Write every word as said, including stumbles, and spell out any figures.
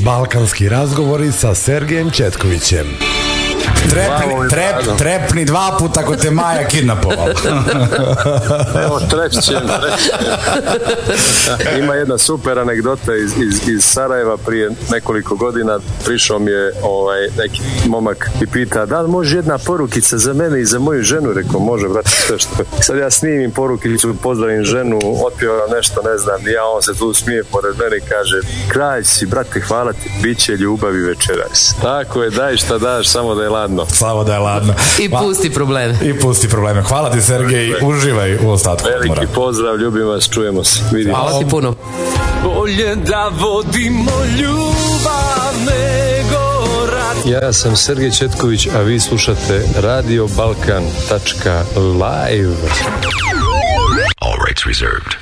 Balkanski razgovori sa Sergejem Četkovićem. Trepni, trep, trepni dva puta ako te Maja kidnapovala. Evo, trepćem, trepćem. Ima jedna super anegdota iz, iz, iz Sarajeva prije nekoliko godina. Prišao mi je ovaj, neki momak i pita, da li može jedna porukica za mene i za moju ženu? Rekao, može, brate, sve što. Sad ja snimim porukicu, pozdravim ženu, otpjevam nešto, ne znam, ja, on se tu smije pored mene i kaže, kralj si, brate, hvala ti, bit će ljubavi večeras. Tako je, daj šta daš, samo da je ladno. Slavo da je ladno. I pusti probleme. I pusti probleme. Hvala ti, Sergej, uživaj u ostatku. Veliki pozdrav, ljubim vas, čujemo se. Vidimo. Hvala ti puno. Bolje da vodimo ljubav nego rat. Ja sam Sergej Četković, a vi slušate radio balkan tačka live. All rights reserved.